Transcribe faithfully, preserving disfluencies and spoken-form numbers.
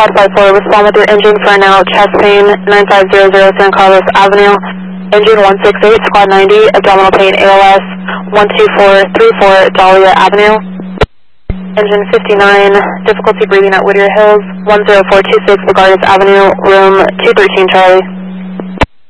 Quad five four, respond with your engine for now, chest pain, nine five zero zero San Carlos Avenue. Engine one six eight, Squad ninety, abdominal pain, A L S, one two four three four Dahlia Avenue. Engine fifty-nine, difficulty breathing at Whittier Hills, one zero four two six Bogardus Avenue, room two thirteen Charlie.